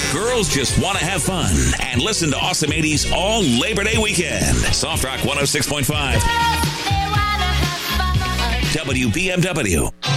Girls just want to have fun and listen to Awesome 80s all Labor Day weekend. Soft Rock 106.5. WBMW.